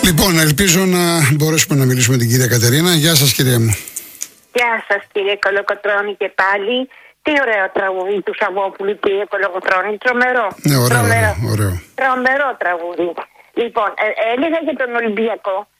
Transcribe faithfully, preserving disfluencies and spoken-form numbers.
Λοιπόν, ελπίζω να μπορέσουμε να μιλήσουμε με την κυρία Κατερίνα. Γεια σας, κυρία μου. Γεια σας, κύριε Κολοκοτρώνη, και πάλι. Τι ωραίο τραγούδι του Σαββόπουλου, κύριε Κολοκοτρώνη. Τρομερό. Ναι, ωραίο, Τρομερό, ωραίο, ωραίο. Τρομερό τραγούδι. Λοιπόν, ε, έλεγα για τον Ολυμπιακό